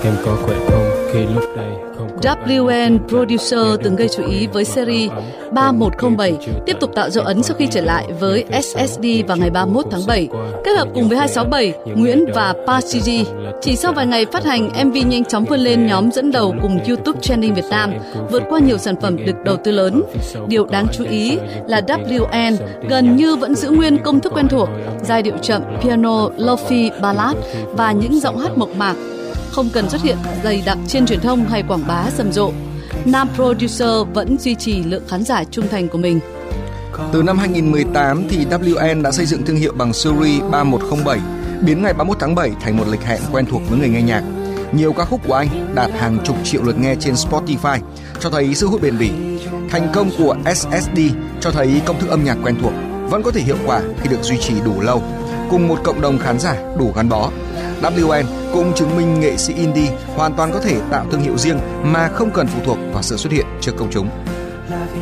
Em có khỏe không khi lúc đây không có WN Producer từng gây chú ý với series 3107 tiếp tục tạo dấu ấn sau khi trở lại với SSD vào ngày 31 tháng 7, kết hợp cùng với 267, Nguyễn và Pasiji. Chỉ sau vài ngày phát hành, MV nhanh chóng vươn lên nhóm dẫn đầu cùng YouTube Trending Việt Nam, vượt qua nhiều sản phẩm được đầu tư lớn. Điều đáng chú ý là WN gần như vẫn giữ nguyên công thức quen thuộc, giai điệu chậm, piano, lo-fi, ballad và những giọng hát mộc mạc, không cần xuất hiện dày đặc trên truyền thông hay quảng bá rầm rộ. Nam producer vẫn duy trì lượng khán giả trung thành của mình. Từ năm 2018 thì WN đã xây dựng thương hiệu bằng series 3107, biến ngày 31 tháng 7 thành một lịch hẹn quen thuộc với người nghe nhạc. Nhiều ca khúc của anh đạt hàng chục triệu lượt nghe trên Spotify, cho thấy sức hút bền bỉ. Thành công của SSD cho thấy công thức âm nhạc quen thuộc vẫn có thể hiệu quả khi được duy trì đủ lâu, cùng một cộng đồng khán giả đủ gắn bó. WN cũng chứng minh nghệ sĩ indie hoàn toàn có thể tạo thương hiệu riêng mà không cần phụ thuộc vào sự xuất hiện trước công chúng.